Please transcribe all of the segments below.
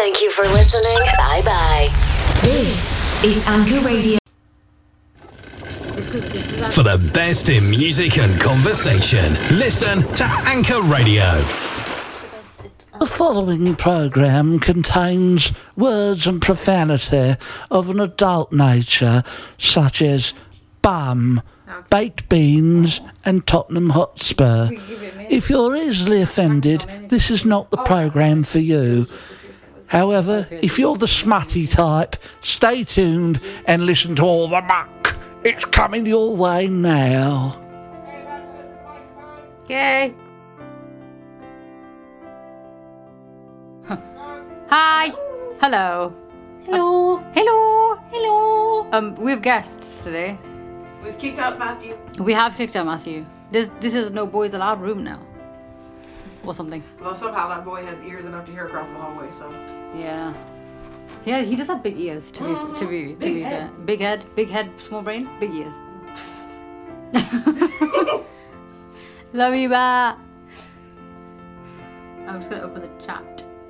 Thank you for listening. Bye-bye. This is Anchor Radio. For the best in music and conversation, listen to Anchor Radio. The following programme contains words and profanity of an adult nature, such as bum, baked beans and Tottenham Hotspur. If you're easily offended, this is not the programme for you. However, if you're the smutty type, stay tuned and listen to all the muck. It's coming your way now. Okay. Hi. Hello. Hello. Hello. Hello. We have guests today. We've kicked out Matthew. We have kicked out Matthew. This is no boys allowed room now. Or something. Well, somehow that boy has ears enough to hear across the hallway, so. Yeah. Yeah, he does have big ears, to be fair. Big head, small brain, big ears. Love you, ba. I'm just gonna open the chat.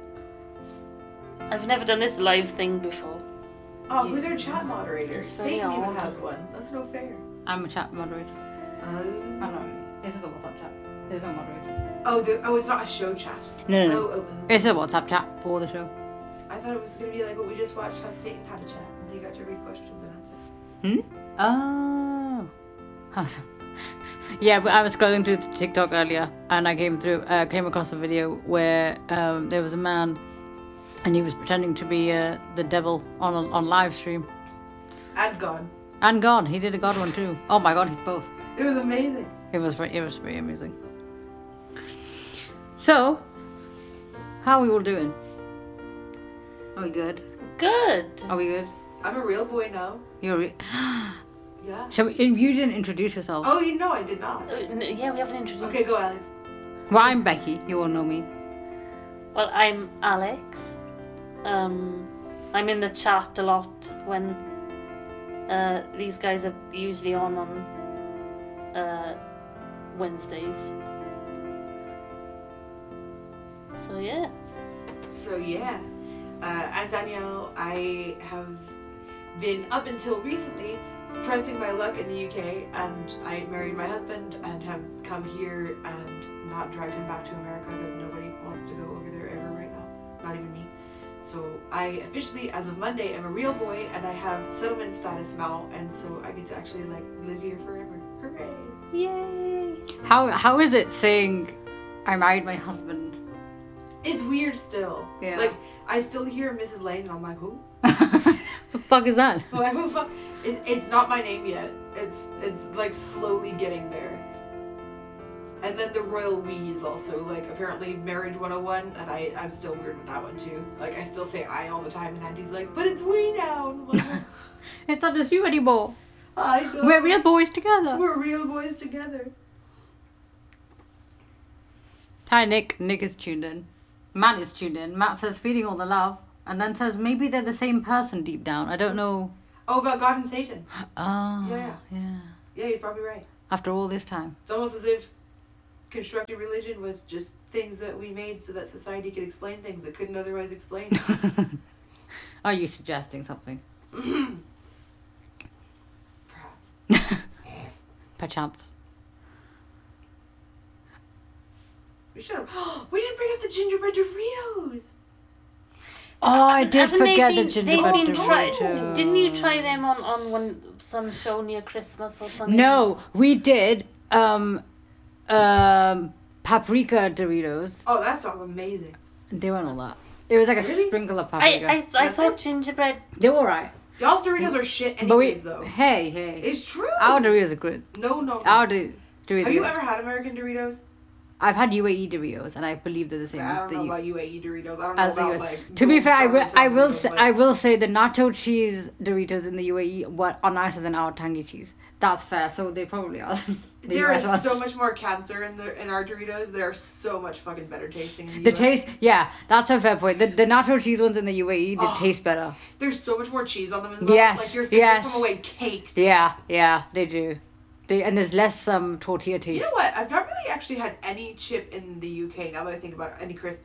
I've never done this live thing before. Oh, who's our chat moderator? It's very Satan even odd. has one. That's no fair. I'm a chat moderator. I'm not really. This is a WhatsApp chat. There's no moderators. It's not a show chat. No. It's a WhatsApp chat for the show. I thought it was going to be like what we just watched, how Satan had a chat. And he got to read questions and answer. Oh. Awesome. Yeah, but I was scrolling through TikTok earlier, and I came across a video where there was a man, and he was pretending to be the devil on live stream. And God. And God, he did a God one too. Oh my God, he's both. It was amazing. It was very amusing. So, how are we all doing? Are we good? Good. Are we good? I'm a real boy now. You're Yeah. you didn't introduce yourself. Oh, you know I did not. Yeah, we haven't introduced. Okay, go, Alex. Well, I'm Becky. You all know me. Well, I'm Alex. I'm in the chat a lot when these guys are usually on Wednesdays. So yeah. I'm Danielle. I have been, up until recently, pressing my luck in the UK, and I married my husband and have come here and not dragged him back to America because nobody wants to go over there ever right now. Not even me. So I officially, as of Monday, am a real boy, and I have settlement status now, and so I get to actually live here forever. Hooray! Yay! How is it saying I married my husband? It's weird still. Yeah. I still hear Mrs. Lane, and I'm like, who? The fuck is that? I'm like, who the fuck? It's not my name yet. It's slowly getting there. And then the royal we is also, apparently Marriage 101, and I'm still weird with that one, too. I still say I all the time, and Andy's like, but it's we now. And I'm like, It's not just you anymore. I know. We're real boys together. We're real boys together. Hi, Nick. Nick is tuned in. Matt is tuned in. Matt says, feeling all the love, and then says, maybe they're the same person deep down. I don't know. Oh, about God and Satan. Oh, Yeah. Yeah, he's probably right. After all this time. It's almost as if constructed religion was just things that we made so that society could explain things that couldn't otherwise explain. Are you suggesting something? Perhaps. Perchance. We should have. We didn't bring up the gingerbread Doritos. Oh, I did Haven't forget the they've gingerbread been Doritos. Didn't you try them on some show near Christmas or something? No, we did paprika Doritos. Oh, that sounds amazing. They weren't all that. It was like a Really? sprinkle of paprika. I thought gingerbread. They were alright. Y'all's Doritos are shit But anyways, though. hey. It's true. Our Doritos are good. No. Our Doritos Have are you good. ever had American Doritos? I've had UAE Doritos, and I believe they're the same I as don't the know U. about UAE Doritos. I don't know As the about, US. To be Gold fair, Star Doritos, I will say the nacho cheese Doritos in the UAE are nicer than our tangy cheese. That's fair. So they probably are. There is so much more cancer in our Doritos. They are so much fucking better tasting in The US. taste, yeah, that's a fair point. The nacho cheese ones in the UAE, they taste better. There's so much more cheese on them as well. Yes, Your fingers yes. come away caked. Yeah, they do. And there's less tortilla taste. You know what? I've not really actually had any chip in the UK, now that I think about it, any crisp,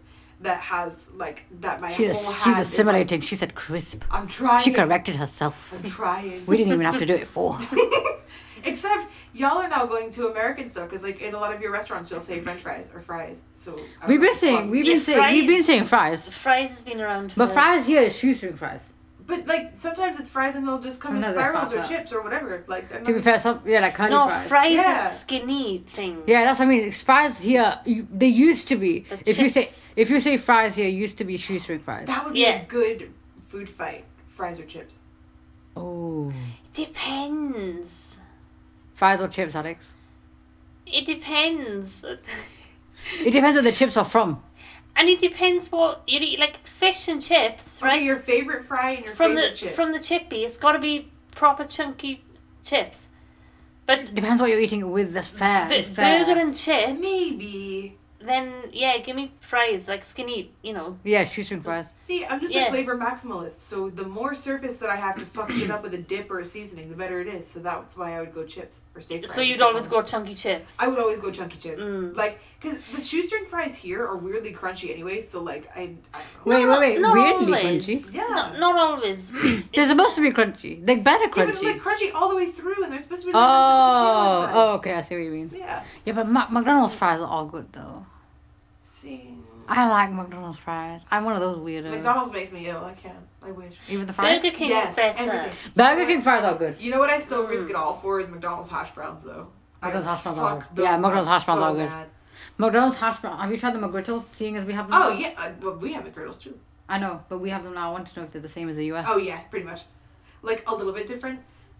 that has like that my She's whole hand is, assimilating. She said crisp. like, I'm trying. She corrected herself. I'm trying. We didn't even have to do it for. Except y'all are now going to American stuff because like in a lot of your restaurants you'll say French fries or fries. So I don't We've know, been saying fuck. we've Yeah, been saying fries. fries. Fries has been around for... But fries here is shoestring fries. But like sometimes it's fries and they'll just come in Another spirals or fuck up. chips or whatever. Like they're To be not- fair, some like curly No, fries. fries Yeah. is skinny things. Yeah, that's what I mean. It's fries here, they used to be. The If chips. you say fries here, used to be shoestring fries. that would be Yeah. a good food fight. Fries or chips. Oh, Depends. fries or chips, Alex? It depends. It depends where the chips are from. And it depends what you eat. Like fish and chips, right? Okay, your favorite fry and your from favorite the chip. from the chippy, it's got to be proper chunky chips. But Depends what you're eating it with. That's fair. It's fair. burger and chips, Maybe. then yeah, give me fries, like skinny, you know. Yeah, shoestring fries. See, I'm just Yeah. a flavor maximalist, so the more surface that I have to fuck shit up with a dip or a seasoning, the better it is. So that's why I would go chips or steak fries. So you'd always go chunky chips. I would always go chunky chips. Mm. Like, because the shoestring fries here are weirdly crunchy anyway, so like, I don't know. Wait. Not Weirdly always. crunchy. Yeah. Not always. They're supposed to be crunchy. They're better Yeah, but crunchy. like crunchy all the way through, and they're supposed to be like a potato Oh, okay. I see what you mean. fry. Yeah. Yeah, but McDonald's fries are all good though. See, I like McDonald's fries. I'm one of those weirdos. McDonald's makes me ill. I can't. I wish. Even the fries. Burger King Yes, is better. everything. Burger King fries are good. You know what I still risk it all for is McDonald's hash browns, though. McDonald's hash browns fuck are good. those Yeah, McDonald's up hash browns so are good. bad. McDonald's hash brown. Have you tried the McGriddle? Seeing as we have them. Oh now? yeah, well, we have McGriddles too. I know, but we have them now. I want to know if they're the same as the US. Oh yeah, pretty much. Like a little bit different.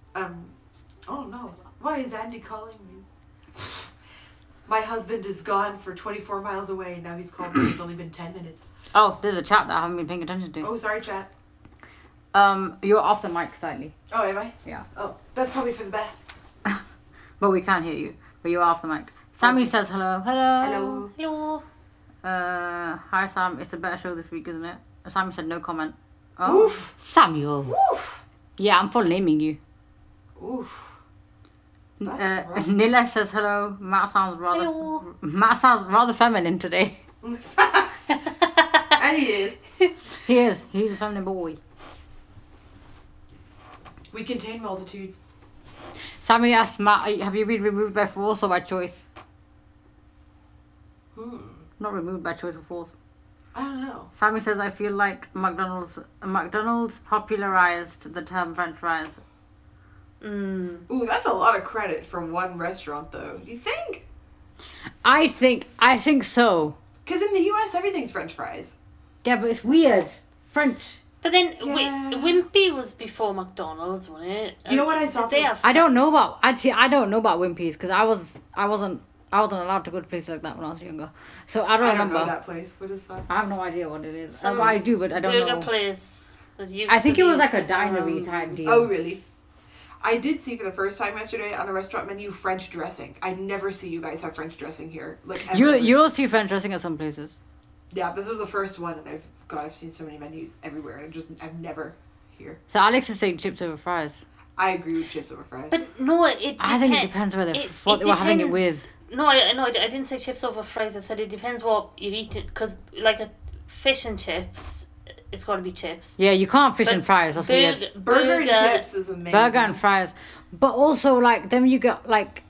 Oh no. Why is Andy calling me? My husband is gone for 24 miles away and now he's called me. It's only been 10 minutes. Oh, there's a chat that I haven't been paying attention to. Oh, sorry, chat. You're off the mic slightly, Oh, am I? Yeah. Oh, that's probably for the best. but we can't hear you. But you're off the mic. Sammy says hello. Hello. Hello. Hello. Hi Sam. It's a better show this week, isn't it? Sammy said no comment. Oh, Oof. Samuel. Oof. Yeah, I'm full naming you. Oof. That's rough. Nila says hello. Matt sounds rather feminine today. And he is. He is. He's a feminine boy. We contain multitudes. Sammy asks Matt, have you been removed by force or by choice? Not removed by choice or force. I don't know. Sammy says, I feel like McDonald's popularized the term French fries. Ooh, that's a lot of credit for one restaurant, though. You think? I think so. Because in the U.S., everything's French fries. Yeah, but it's weird. French. But then Yeah. Wimpy was before McDonald's, wasn't it? You know what I saw Did they from- have I don't know about Wimpy's because I wasn't allowed to go to places like that when I was younger. So I don't I don't remember. know that place. What is that? I have no idea what it is. Some I do, but I don't burger know. place that used I think to it was be, like a dinery type deal. Oh, really? I did see for the first time yesterday on a restaurant menu French dressing. I never see you guys have French dressing here. Like ever. You'll see French dressing at some places. Yeah, this was the first one, and I've seen so many menus everywhere, and I've never here. So Alex is saying chips over fries. I agree with chips over fries. But no, it. I think it depends where what they were having it with. No, I didn't say chips over fries. I said it depends what you're eating. Because like a fish and chips, it's got to be chips. Yeah, you can't fish But and fries. That's weird. Burger and chips is amazing. Burger and fries, but also like then you got like.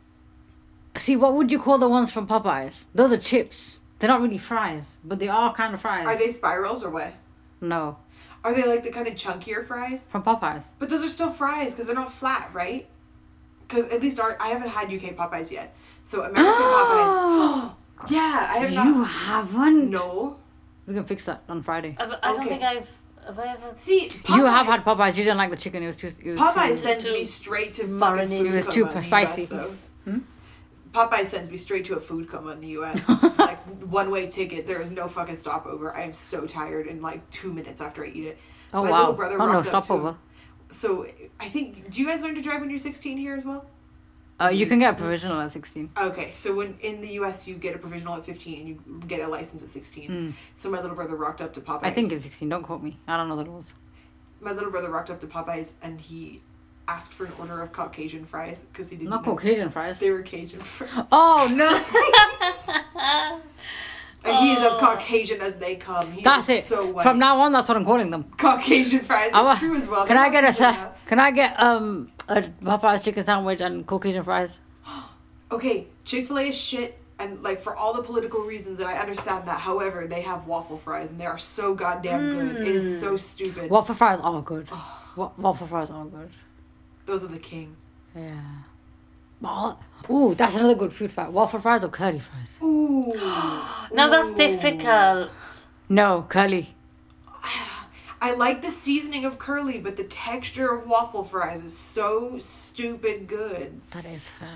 See, what would you call the ones from Popeyes? Those are chips. They're not really fries, but they are kind of fries. Are they spirals or what? No, Are they like the kind of chunkier fries? from Popeyes. But those are still fries because they're not flat, right? Because at least I haven't had UK Popeyes yet. So American Popeyes. Yeah, I have not. You haven't? No. We can fix that on Friday. I don't Okay. think Have I ever? See, Popeyes, You have had Popeyes. You didn't like the chicken. It was too. Popeyes sends too me straight to fucking marinated. food It was coma too in the spicy. US, though. Popeyes sends me straight to a food coma in the US. Like one-way ticket. There is no fucking stopover. I am so tired in like 2 minutes after I eat it. Oh My wow! little brother Oh no! rocked up Stopover. too. So I think. Do you guys learn to drive when you're 16 here as well? You can get a provisional at 16. Okay, so when in the U.S. you get a provisional at 15 and you get a license at 16. So my little brother rocked up to Popeyes. I think it's 16. Don't quote me. I don't know the rules. My little brother rocked up to Popeyes and he asked for an order of Caucasian fries because he didn't Not know Caucasian fries. they were Cajun fries. Oh no! He is as Caucasian as they come. He That's is it. So white. From now on, that's what I'm calling them. Caucasian fries is true as well. Can I get a a Popeye's chicken sandwich and Caucasian fries? Okay, Chick-fil-A is shit, and like for all the political reasons, and I understand that. However, they have waffle fries, and they are so goddamn good. It is so stupid. Waffle fries are good. Waffle fries are good. Those are the king. Yeah. Ooh, that's another good food fact. Waffle fries or curly fries? Ooh. Now that's difficult. No, curly. I like the seasoning of curly, but the texture of waffle fries is so stupid good. That is fair.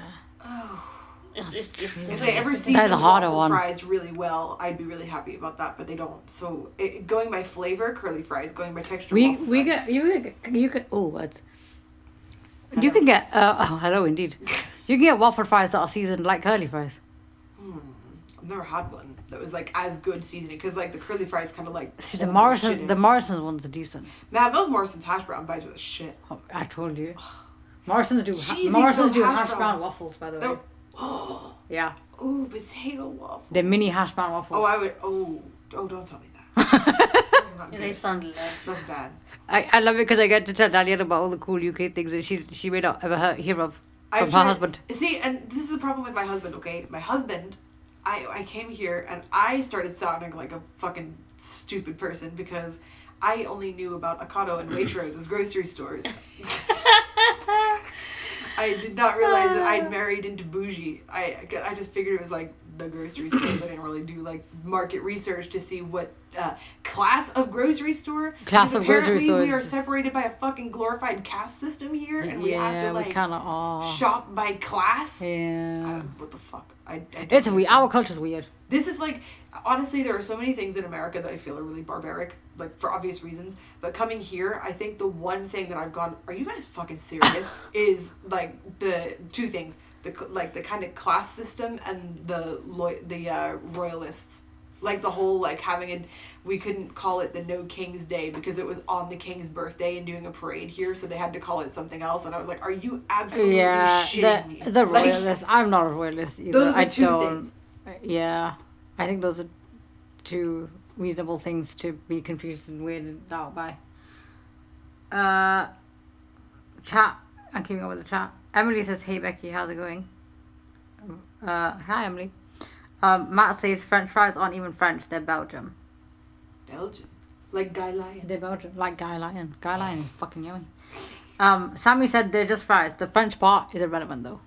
If they ever That's season a harder waffle one. fries really well, I'd be really happy about that. But they don't. So going by flavor, curly fries. Going by texture, waffle fries. You get oh what? You can get hello indeed. You can get waffle fries that are seasoned like curly fries. I've never had one that was like as good seasoning because like the curly fries kind of like. See the Morrison's ones are decent. Man, those Morrison's hash brown bites were the shit. Oh, I told you. Morrison's do Cheesy Morrison's do hash hash brown. brown waffles by the way. Oh, Yeah, ooh, potato waffle. they're mini hash brown waffles. Oh, I would. Oh, don't tell me that. That's not They good. sound lovely. That's bad. I love it because I get to tell Danielle about all the cool UK things that she may not ever hear of from her husband. See, and this is the problem with my husband. Okay, my husband. I came here and I started sounding like a fucking stupid person because I only knew about Ocado and Waitrose as grocery stores. I did not realize that I'd married into bougie. I just figured it was like the grocery store. I didn't really do like market research to see what class of grocery store. Class Because of grocery apparently we are stores. separated by a fucking glorified caste system here, and we have to we like kind of are. shop by class. Yeah, What the fuck? I don't it's think weird. so. Our culture's weird. This is like, honestly, there are so many things in America that I feel are really barbaric, like for obvious reasons. But coming here, I think the one thing that I've gone, are you guys fucking serious? Is like the two things, the kind of class system and the royalists. Like the whole like we couldn't call it the No King's Day because it was on the king's birthday and doing a parade here, so they had to call it something else. And I was like, are you absolutely shitting me? The Like, royalist. I'm not a royalist either. those are the two things. Yeah, I think those are two reasonable things to be confused and weirded out by. Chat. I'm keeping up with the chat. Emily says, "Hey Becky, how's it going?" Hi Emily. Matt says French fries aren't even French; they're Belgium. Belgium. Like Guy Lion. They're Belgium, like Guy Lion. Guy Lion is fucking yummy. Sammy said they're just fries. The French part is irrelevant though.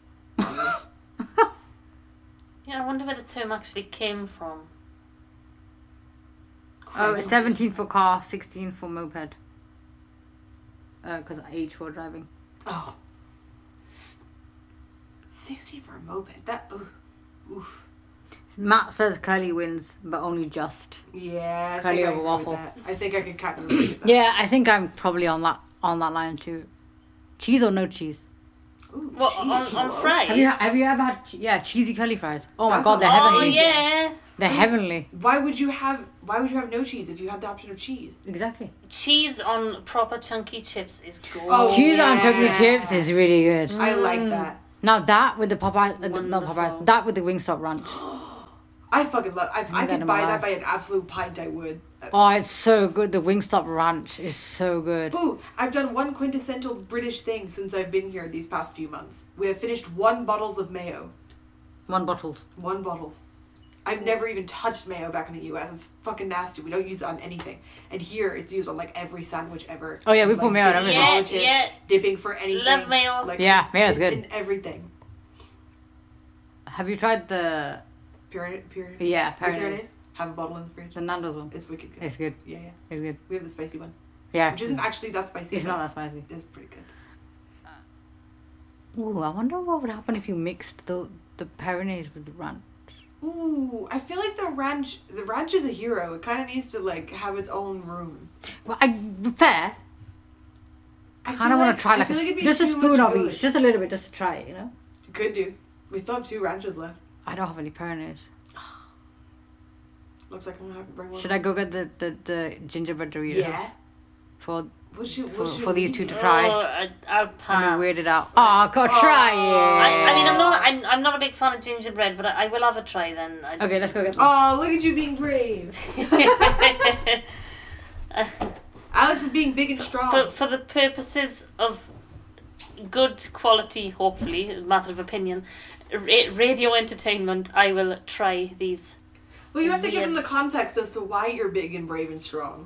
Yeah, I wonder where the term actually came from. Oh, it's 17 for car, 16 for moped. Because age for driving. Oh. 16 for a moped. That. Oof. Matt says curly wins, but only just. Yeah, I Curly think I over agree waffle. with that. I think I could kind of agree with that. Yeah, I think I'm probably on that line too. Cheese or no cheese? Ooh, What, cheese, on hello. fries? Have you ever had cheesy curly fries? Oh my That's god, they're not- Oh, heavenly. yeah. They're heavenly. Why would you have no cheese if you had the option of cheese? Exactly. Cheese on proper chunky chips is good. Oh, Cheese on chunky yes. chips is really good. I like that. Now that with the Popeyes, not Wonderful. Popeyes, that with the Wingstop ranch. I fucking love. If I that could in my buy that life. by an absolute pint, I would. Oh, it's so good. The Wingstop ranch is so good. Ooh, I've done one quintessential British thing since I've been here these past few months. We have finished 1 bottles of mayo. 1 bottle. 1 bottles. I've never even touched mayo back in the US. It's fucking nasty. We don't use it on anything. And here, it's used on like every sandwich ever. Oh, yeah, we And, put mayo on dipping everything. politics, Yeah. Dipping for anything. Love mayo. Like, Yeah, it's- mayo's it's good. in everything. Have you tried the Pyrenees? Pyrenees? Have a bottle in the fridge. The Nando's one? It's wicked good. It's good. Yeah. It's good. We have the spicy one. Yeah. Which isn't actually that spicy. It's but not that spicy. It's pretty good. Ooh, I wonder what would happen if you mixed the Pyrenees with the ranch. Ooh, I feel like the ranch is a hero. It kind of needs to like have its own room. Well, fair. I kind of want to try like it'd be just a too spoon much of good. each, just a little bit, just to try it, you know? Could do. We still have 2 ranches left. I don't have any Pyrenees. Looks like I'm gonna have to bring one. Should I go get the gingerbread Doritos? Yeah. for What's she for these two to try. I'll pass. Weird it out. Oh, God, try it. I mean, I'm not a big fan of gingerbread, but I will have a try then. Okay, let's go get them. Oh, look at you being brave. Alex is being big and strong. For the purposes of good quality, hopefully, a matter of opinion, radio entertainment, I will try these. Well, you have to give them the context as to why you're big and brave and strong.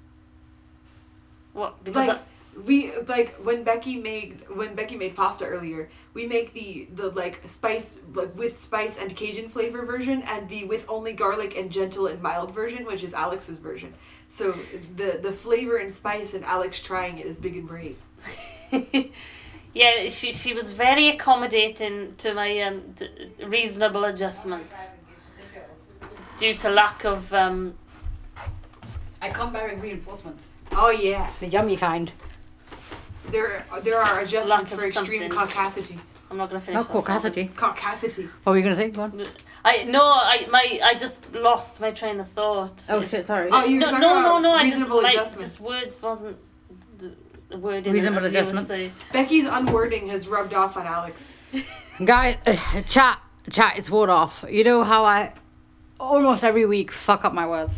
What? Because when Becky made pasta earlier, we make the like spice, like with spice and Cajun flavor version, and the with only garlic and gentle and mild version, which is Alex's version. So the flavor and spice and Alex trying it is big and brave. yeah, she was very accommodating to my reasonable adjustments due to lack of. I come bearing reinforcements. Oh yeah, The yummy kind. there are adjustments Lots of for extreme something. caucasity. I'm not gonna finish. No, that caucasity. sentence. Caucasity. What were you going to say? Go on. I just lost my train of thought. Oh, shit, sorry. Oh, you were talking about I reasonable just adjustment. just words wasn't the word in Reasonable it, as you would adjustments. say. Becky's unwording has rubbed off on Alex. Guys, chat, it's worn off. You know how I almost every week fuck up my words?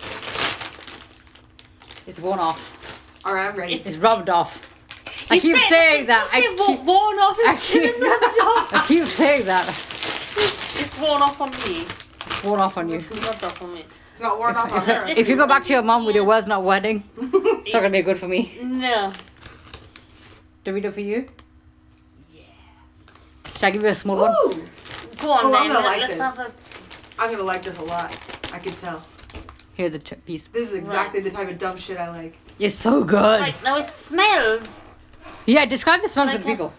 It's worn off. Alright, I'm ready. It's rubbed off. I keep saying that. Worn off. I keep saying that. It's worn off on me. Worn off on you. It's rubbed off on me. It's not worn off on her. If you go back to your mum with your words not wedding, it's not gonna be good for me. No. Dorito for you? Yeah. Should I give you a small one? Ooh! Go on Oh, then. I'm gonna like Let's this. have a. I'm gonna like this a lot. I can tell. Here's a piece. This is exactly Right. the type of dumb shit I like. It's so good. Right now it smells. Yeah, describe the smell to Like the people.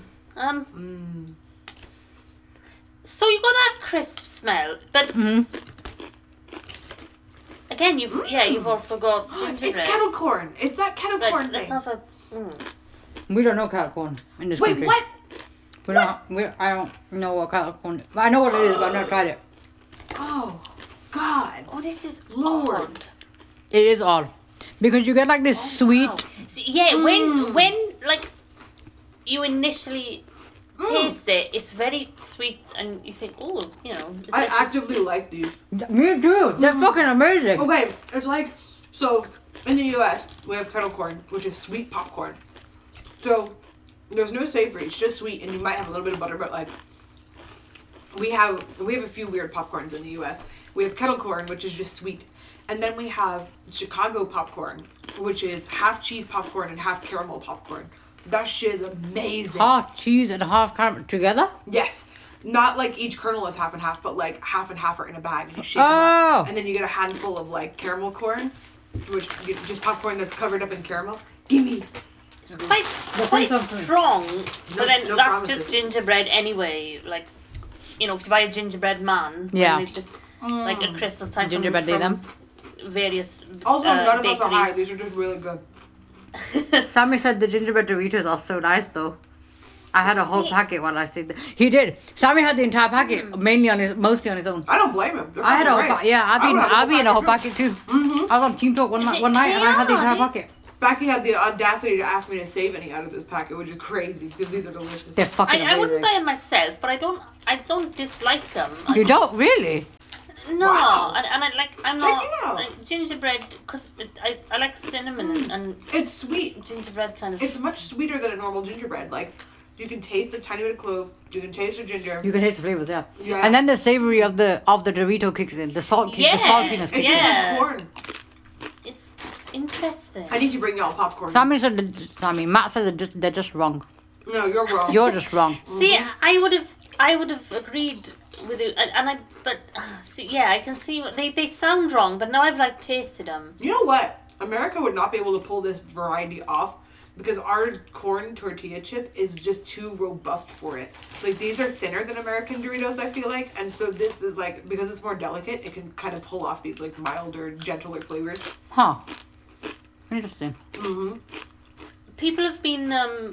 So you got that crisp smell, but again you've also got gingerbread. It's kettle corn. It's that kettle Right, corn let's thing. have a. We don't know cattle corn in this Wait, country. what? I don't know what cattle corn is. I know what it is, but I've never tried it. Oh, God. Oh, this is Lord. odd. It is odd. Because you get like this sweet... Wow. So, yeah, when like you initially taste it, it's very sweet, and you think, oh, you know. I this is- actively like these. Me too. They're fucking amazing. Okay, it's like, so in the US, we have kettle corn, which is sweet popcorn. So there's no savory, it's just sweet, and you might have a little bit of butter, but like, we have a few weird popcorns in the US. We have kettle corn, which is just sweet. And then we have Chicago popcorn, which is half cheese popcorn and half caramel popcorn. That shit is amazing. Half cheese and half caramel together? Yes. Not like each kernel is half and half, but like half and half are in a bag and you shake them Oh. up. And then you get a handful of like caramel corn, which just popcorn that's covered up in caramel. Gimme. It's quite something. strong, but then no that's promises. just gingerbread anyway. Like, you know, if you buy a gingerbread man, Yeah. when they- like at Christmas time, Gingerbread day them. various Also, none of us are high. bakeries. These are just really good. Sammy said the gingerbread Doritos are so nice though. I had a whole packet while I said that. He did. Sammy had the entire packet, mostly on his own. I don't blame him. They're I had a fucking whole great. I've eaten a whole packet too. Mm-hmm. I was on Team Talk one night and I had the entire packet. Becky had the audacity to ask me to save any out of this packet, which is crazy because these are delicious. They're fucking I wouldn't amazing. buy them myself, but I don't dislike them. You don't really? No, Wow. and I'm Check it not out. like, gingerbread because I like cinnamon and It's sweet. gingerbread kind of. It's much sweeter than a normal gingerbread. Like, you can taste a tiny bit of clove. You can taste the ginger. You can taste the flavors, yeah. Yeah. And then the savory of the Dorito kicks in. The salt kicks, Yeah. the saltiness It's kicks just in. Yeah. like corn. It's interesting. I need to bring y'all popcorn. Matt said they're just wrong. No, you're wrong. You're just wrong. See, I would have agreed with you, but see, yeah, I can see what they sound wrong, but now I've like tasted them. You know what? America would not be able to pull this variety off because our corn tortilla chip is just too robust for it. Like, these are thinner than American Doritos, I feel like, and so this is like, because it's more delicate, it can kind of pull off these like milder, gentler flavors. Huh. Interesting. People have been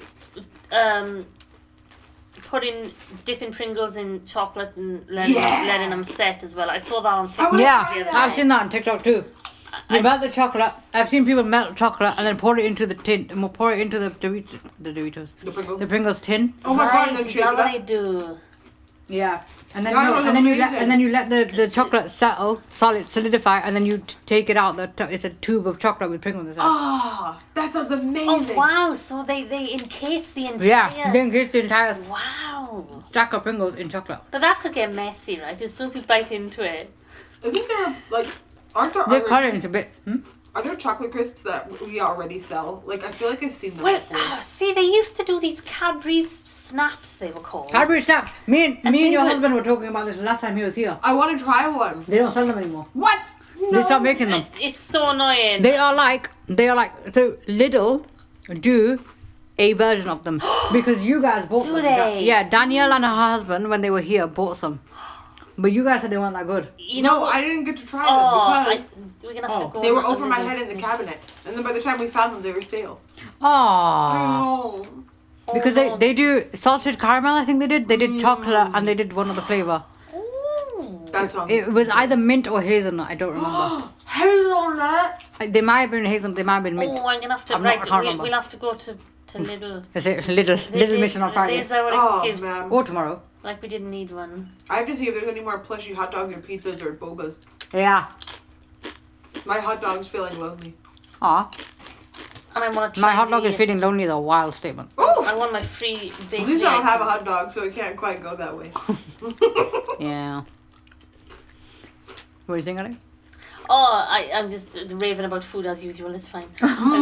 dipping Pringles in chocolate and letting them set as well. I saw that on TikTok. wanna Yeah, try that. I've seen that on TikTok too. You melt the chocolate. I've seen people melt chocolate and then pour it into the tin, and we'll pour it into the Doritos. The Pringles tin. Oh my god! And then Is shake that it what up. they do? Yeah, and then That was and then you let the chocolate settle, solidify, and then you take it out. It's a tube of chocolate with Pringles inside. Oh, that sounds amazing. Oh wow! So they encase the entire. Yeah, then get the entire Wow. stack of Pringles in chocolate. But that could get messy, right? As soon as you bite into it. Isn't there like? Aren't there? They cut it into bits. Are there chocolate crisps that we already sell? Like, I feel like I've seen them Well, before. see, they used to do these Cadbury's snaps. They were called. Cadbury Snaps. Me and they your were- husband were talking about this last time he was here. I want to try one. They don't sell them anymore. What? No. They stopped making them. It's so annoying. They are like so Lidl do a version of them because you guys bought Do them. they? Yeah, Danielle and her husband when they were here bought some, but you guys said they weren't that good. You No, know, I didn't get to try oh, them because we're gonna have to go. they were on over my Lidl. head in the cabinet, and then by the time we found them, they were stale. Aww. Oh. Because no. they do salted caramel. I think they did chocolate, and they did one other flavor. Ooh. That sounds. It was either mint or hazelnut. I don't remember. Hazelnut. They might have been hazelnut. They might have been mint. Oh, I'm gonna have to. I'm not- I can't remember. We'll have to go to Lidl. Is it little mission on Friday? There's our Oh excuse. man. Or tomorrow? Like we didn't need one. I have to see if there's any more plushy hot dogs or pizzas or bobas. Yeah. My hot dog's feeling lonely. Aw. And I want to try. My hot dog the- is feeling lonely is a wild statement. Oh. I want my free bakery At least I don't have a item. hot dog, so it can't quite go that way. Yeah. What do you think, Alex? Oh, I'm just raving about food as usual. It's fine.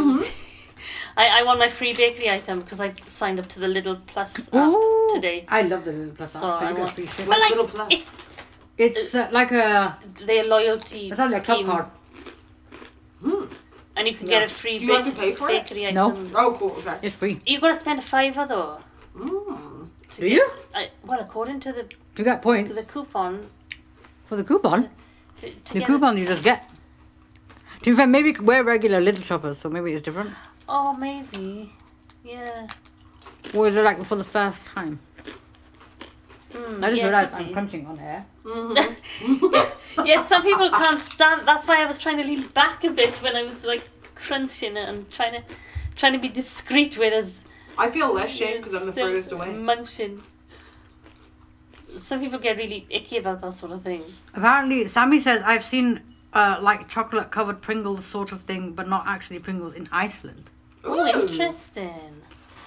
I want my free bakery item because I signed up to the Lidl Plus app today. I love the Little Plus. So app. I You get want. free shit. But like, Lidl Plus? it's It's like a. their loyalty It's like a club scheme, card. and you can get a free Do you have to pay for it? bakery item. No. Oh, cool. Okay. It's free. You got to spend $5 though. Do you? Well, according to the You get points coupon. for the coupon. To The get coupon you just get. To be fair, maybe we're regular Little shoppers, so maybe it's different. Oh, maybe. Yeah. Or is it like for the first time? I just yeah, realised could I'm be. crunching on air. Yeah, some people can't stand. That's why I was trying to lean back a bit when I was like crunching it and trying to be discreet, whereas I feel less shame because I'm the still furthest away. munching. Some people get really icky about that sort of thing. Apparently, Sammy says I've seen like chocolate covered Pringles sort of thing, but not actually Pringles in Iceland. Oh, Ooh. interesting.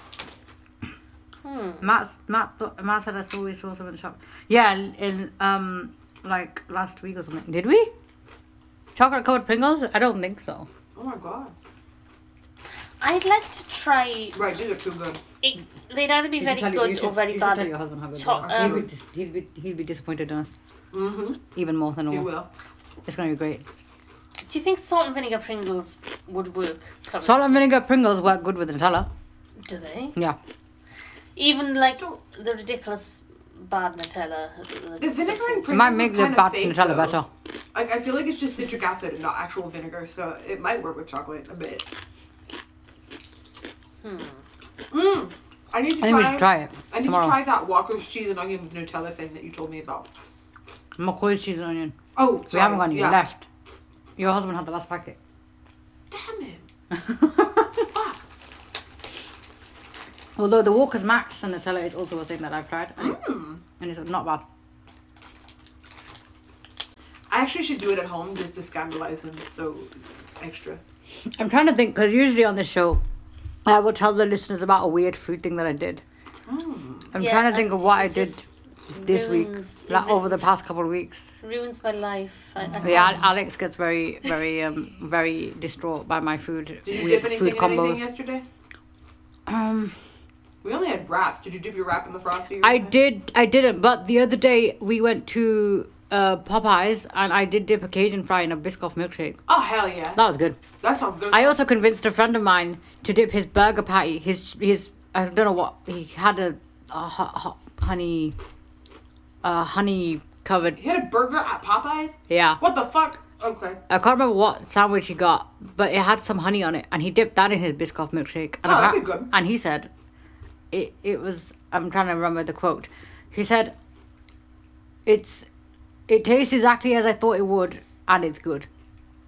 Matt said I saw we saw some in the shop. Yeah, in like last week or something. Did we? Chocolate covered Pringles? I don't think so. Oh my god. I'd like to try. Right, these are too good. They'd either be very good or very you bad. Tell your husband how good cho- they are. He'll be disappointed in us. Mm-hmm. Even more than You normal. will. It's gonna be great. Do you think salt and vinegar Pringles would work? covered? Salt and vinegar Pringles work good with Nutella. Do they? Yeah. Even like So- the ridiculous bad Nutella. The vinegar in It Pringles might make is the kind bad of fake, Nutella though. better. Like, I feel like it's just citric acid and not actual vinegar, so it might work with chocolate a bit. I need to I think we should try it I need tomorrow. to try that Walker's cheese and onion with Nutella thing that you told me about. McCoy's cheese and onion. Oh, We sorry. haven't got any yeah. left. Your husband had the last packet. Damn it. Fuck. Although the Walker's Max and Nutella is also a thing that I've tried. And it's not bad. I actually should do it at home just to scandalize him so extra. I'm trying to think, because usually on this show, I will tell the listeners about a weird food thing that I did. I'm Yeah, trying to think and of what it I did just this week, ruins- like over the past couple of weeks. ruins my life. Yeah, Alex gets very, very, very distraught by my food. Did you weird dip food anything in combos. anything yesterday? Um, We only had wraps. Did you dip your wrap in the Frosty? or I anything? didn't. But the other day we went to Popeyes and I did dip a Cajun fry in a Biscoff milkshake. Oh, hell yeah. That was good. That sounds good. I also convinced a friend of mine to dip his burger patty. His I don't know what he had a honey covered. You had a burger at Popeyes? Yeah, What the fuck? Okay. I can't remember what sandwich he got, but it had some honey on it, and he dipped that in his Biscoff milkshake. And Oh, that'd be good. And he said, it was. I'm trying to remember the quote. He said, it tastes exactly as I thought it would, and it's good.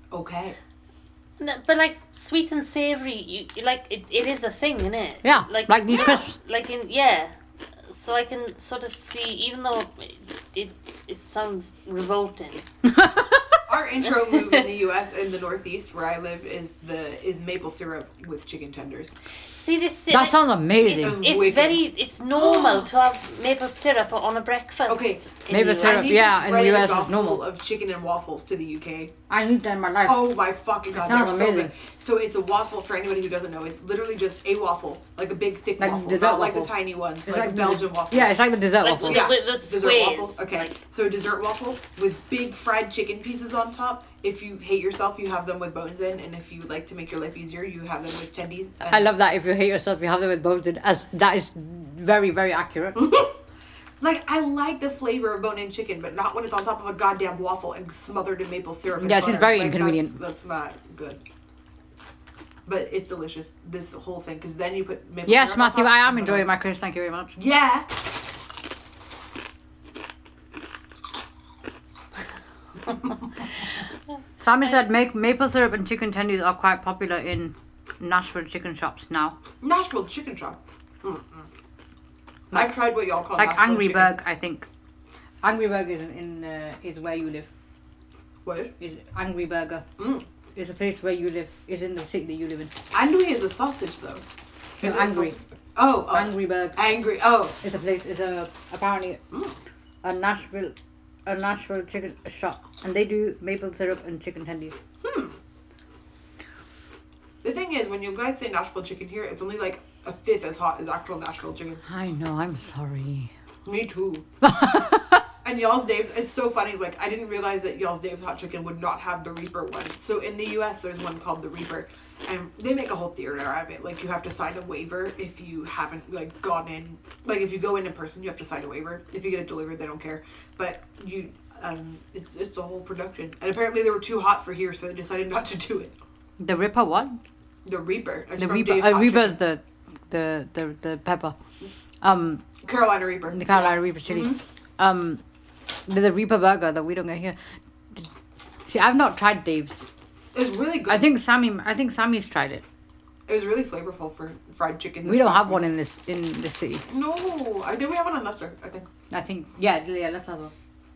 Okay. No, but like sweet and savory, you like it is a thing, isn't it? Yeah, like these crisps. Like so I can sort of see, even though it sounds revolting. Our intro move in the U.S. in the Northeast where I live is maple syrup with chicken tenders. See this? That sounds amazing. It's normal to have maple syrup on a breakfast. Okay, maple syrup, yeah, in the US is normal. Of chicken and waffles to the UK. I need that in my life. Oh my fucking god, they're so amazing. good. So it's a waffle, for anybody who doesn't know, it's literally just a waffle, like a big thick Like waffle, dessert not like waffle. the tiny ones, It's like a Belgian waffle. Yeah, it's like the dessert Like waffle. Yeah, with the dessert squares. waffle. Okay, Like- so a dessert waffle with big fried chicken pieces on top. If you hate yourself, you have them with bones in, and if you like to make your life easier, you have them with tendies. I love that. If you hate yourself, you have them with bones in. As that is very, very accurate. Like, I like the flavor of bone-in chicken, but not when it's on top of a goddamn waffle and smothered in maple syrup and Yes, it's butter. very Like, inconvenient. That's not good. But it's delicious, this whole thing, because then you put maple Yes, syrup Matthew, on top, I am and enjoying butter. my crisps. Thank you very much. Yeah! Sammy said maple syrup and chicken tendies are quite popular in Nashville chicken shops now. Nashville chicken chop. I've tried what y'all call Like Nashville Angry chicken. Burg, I think. Angry Burg is where you live. What? Is Angry Burger. It's a place where you live. It's in the city that you live in. Andouille is a sausage, though. No, Is it a Angry. sausage? Oh. Angry Burg. Angry. Oh. It's a place. It's apparently a Nashville chicken shop, and they do maple syrup and chicken tendies. The thing is, when you guys say Nashville chicken here, it's only like a fifth as hot as actual Nashville chicken. I know. I'm sorry. Me too. And Y'all's Dave's, it's so funny, like, I didn't realize that Y'all's Dave's hot chicken would not have the Reaper one. So in the US, there's one called the Reaper, and they make a whole theater out of it. Like, you have to sign a waiver if you haven't, like, gone in. Like, if you go in person, you have to sign a waiver. If you get it delivered, they don't care. But it's just a whole production. And apparently they were too hot for here, so they decided not to do it. The Ripper what? The Reaper. It's The from Reaper. Dave's Hot Reaper's Chicken. the pepper. Carolina Reaper. The Carolina Reaper chili. There's a Reaper burger that we don't get here. See, I've not tried Dave's. It's really good. I think Sammy's tried it. It was really flavorful for fried chicken. We don't have one in this city. No, I think we have one in Leicester, I think. Yeah, let's have one.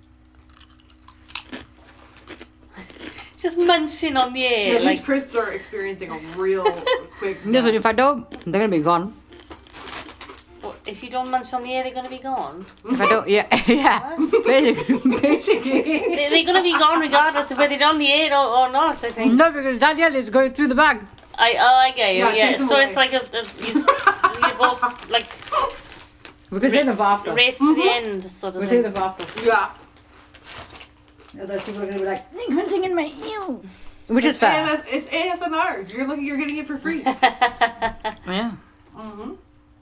Just munching on the air. Yeah, like, these crisps are experiencing a real quick. Listen, if I don't, they're gonna be gone. what, if you don't munch on the air, they're going to be gone. If I don't, yeah, basically. They're going to be gone regardless of whether they're on the air or not, I think. No, because Danielle is going through the bag. I get you, Yeah, yeah. take them So away. it's like you both, like, We can say them for after. race to the end, sort of We'll say thing. them for after. Yeah. Otherwise people are gonna be like, they're hunting in my ear. Which is fair. It's ASMR. You're getting it for free. Yeah. I'm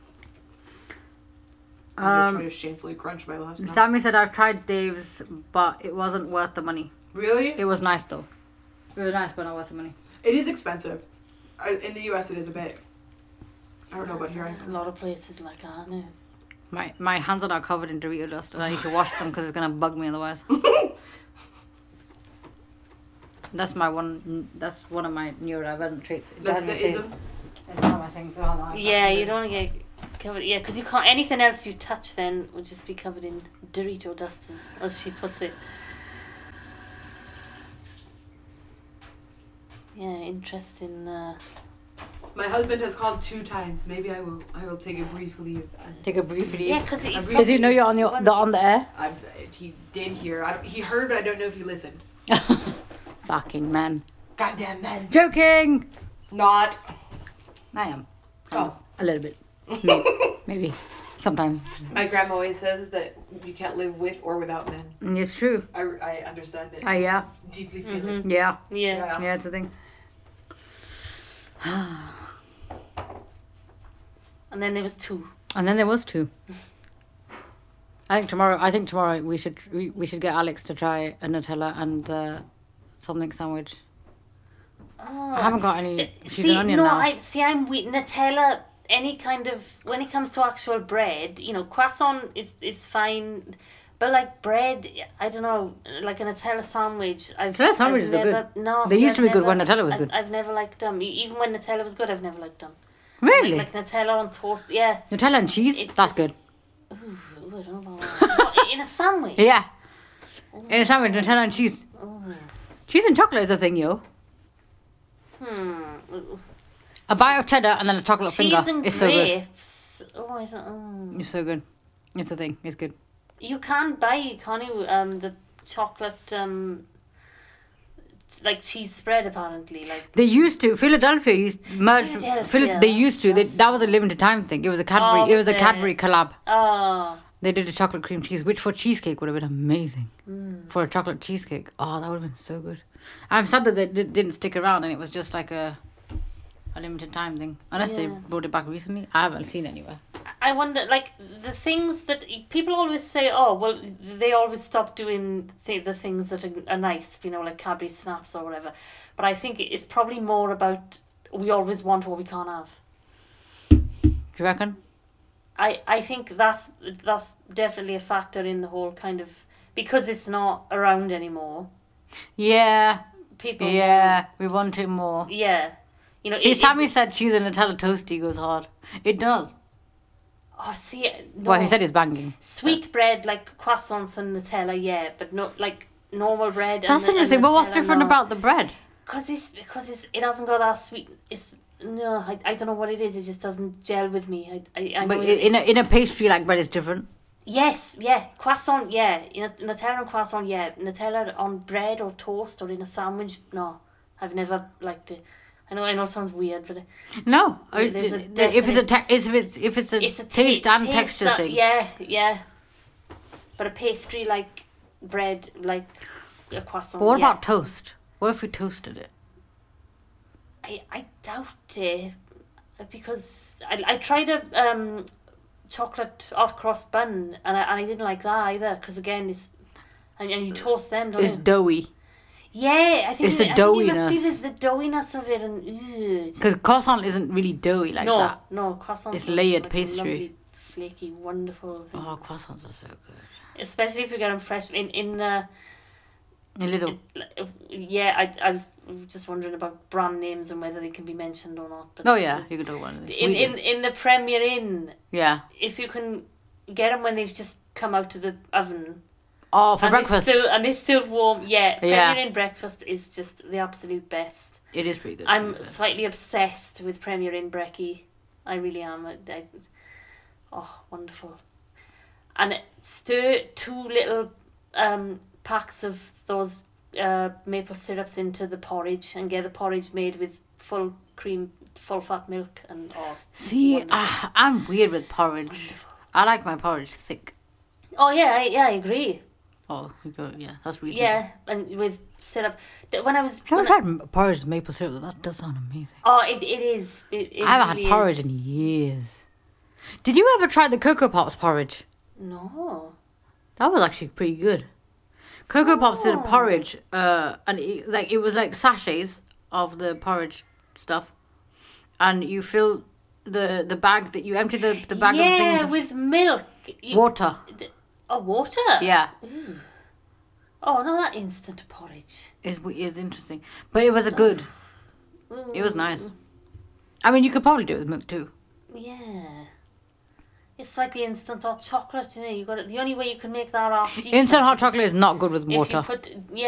gonna try to shamefully crunch my last one. Sammy said I've tried Dave's, but it wasn't worth the money. Really? It was nice though. It was nice, but not worth the money. It is expensive. In the US, it is a bit. I don't know about here. A lot of places like that, no. My hands are now covered in Dorito dust, and I need to wash them because it's gonna bug me otherwise. That's one of my neurodivergent traits. It That's doesn't the say- ism. It's one of my things. So I Yeah, you don't want to get covered. Yeah, because you can't. Anything else you touch then would just be covered in Dorito dust, as she puts it. Yeah, interesting. My husband has called 2 times. Maybe I will take a brief leave. Take a brief leave. Yeah, because he's Does he know you're on the air? He did hear. He heard, but I don't know if he listened. Fucking man. Goddamn man. Joking. Not. I am. Oh. A little bit. Maybe. Sometimes. My grandma always says that you can't live with or without men. It's true. I understand it. Yeah. Deeply feel it. Yeah. Yeah. Yeah, it's a thing. And then there was 2. And then there was 2. I think tomorrow we should get Alex to try a Nutella and something sandwich. Oh. I haven't got any cheese See, and onion no, now. I'm with Nutella. Any kind of, when it comes to actual bread, croissant is fine, But like bread, I don't know, like a Nutella sandwich. Nutella sandwiches are good. No, They used to be good when Nutella was good. I've never liked them. Even when Nutella was good, I've never liked them. Really? Like Nutella on toast, yeah. Nutella and cheese? That's good. Ooh, I don't know about that. What, in a sandwich? Yeah. In a sandwich, Nutella and cheese. Cheese and chocolate is a thing, yo. A bite of cheddar and then a chocolate Cheese finger. and It's so good. grapes. Oh, I don't. It's so good. It's a thing. It's good. You can buy, can't you? The chocolate, like cheese spread apparently. Like They used to. Philadelphia used merged. Philadelphia, They used to. That was a limited time thing. It was a Cadbury. Oh, it was a was it? Cadbury collab. oh, They did a chocolate cream cheese, which for cheesecake would have been amazing. For a chocolate cheesecake, that would have been so good. I'm sad that they didn't stick around and it was just like a limited time thing. Unless they Yeah. brought it back recently, I haven't seen it anywhere. I wonder, like the things that people always say. Oh, well, they always stop doing the things that are nice. You know, like Cadbury Snaps or whatever. But I think it's probably more about we always want what we can't have. Do you reckon? I think that's definitely a factor in the whole kind of, because it's not around anymore. Yeah. People. Yeah, we want it more. Yeah. You know. See, Sammy said cheese and Nutella toasty goes hard. It does. Oh, see. No. Well, he said it's banging. Sweet bread like croissants and Nutella, yeah, but not like normal bread. That's and interesting. But what's Nutella, different no. about the bread? Because it hasn't got that sweet. I don't know what it is. It just doesn't gel with me. I know But in a pastry like bread is different. Yes, yeah, croissant, yeah, Nutella and croissant, yeah, Nutella on bread or toast or in a sandwich. No, I've never liked it. I know it sounds weird, but No, There's a if it's a taste and texture thing. Yeah. But a pastry like bread, like a croissant. But what yeah. about toast? What if we toasted it? I doubt it, because I tried a chocolate hot cross bun and I didn't like that either, because again it's and you toast them, don't It's you? doughy. Yeah, I think It's the I think it must be doughiness. the doughiness of it, and Because croissant isn't really doughy like that. No, croissants. It's are layered like pastry. Lovely, flaky, wonderful things. Oh, croissants are so good. Especially if you get them fresh in the. A little. Yeah, I was just wondering about brand names and whether they can be mentioned or not. But Oh yeah, you can talk about it. in the Premier Inn, Yeah. if you can get them when they've just come out of the oven. Oh, for and breakfast. They're still warm. Yeah, Yeah. Premier Inn breakfast is just the absolute best. It is pretty good. I'm slightly obsessed with Premier Inn brekkie. I really am. Wonderful. And stir 2 little packs of those maple syrups into the porridge and get the porridge made with full cream, full fat milk, and See, wonderful. I'm weird with porridge. I like my porridge thick. Oh yeah, I agree. Oh, yeah, that's reasonable. Yeah, and with syrup. When I was I've never tried porridge with maple syrup. That does sound amazing. oh, it is. It I haven't really had porridge is. in years. Did you ever try the Cocoa Pops porridge? No. That was actually pretty good. Cocoa Pops did a porridge, and it was like sachets of the porridge stuff, and you fill the bag that you empty the bag of the thing. Yeah, into with milk. water. Water. Yeah, Oh, no, that instant porridge. it's interesting, but it was a good. It was nice. I mean, you could probably do it with milk too. Yeah. It's like the instant hot chocolate, you know. You got it. The only way you can make that off. Instant hot chocolate is not good with If water. you put